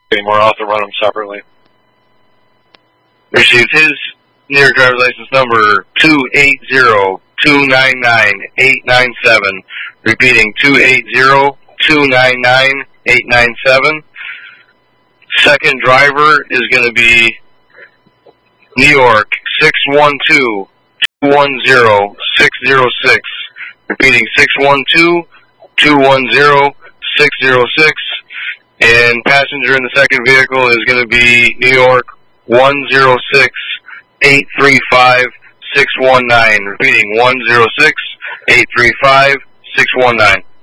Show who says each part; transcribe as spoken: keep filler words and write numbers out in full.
Speaker 1: Okay, we'll also run them separately. Received his New York driver's license number two eight zero two nine nine eight nine seven. Repeating, two eight zero two nine nine eight nine seven. Second driver is going to be New York six one two two one zero six zero six. Repeating, six one two two one zero six zero six. And passenger in the second vehicle is going to be New York one zero six eight three five six one nine. Repeating, one zero six eight three five six one nine.